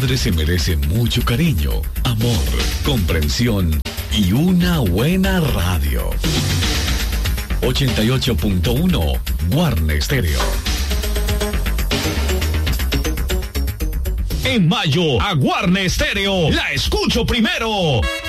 madre se merece mucho cariño, amor, comprensión y una buena radio. 88.1 Guarne Stereo. En mayo, a Guarne Stereo la escucho primero.